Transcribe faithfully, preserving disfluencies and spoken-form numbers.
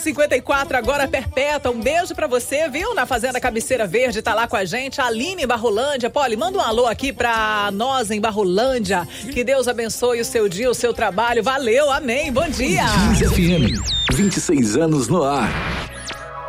cinquenta e quatro, agora perpétua. Um beijo pra você, viu? Na Fazenda Cabeceira Verde, tá lá com a gente. A Aline em Barrolândia. Poli, manda um alô aqui pra nós em Barrolândia. Que Deus abençoe o seu dia, o seu trabalho. Valeu, amém. Bom dia. F M, vinte e seis anos no ar.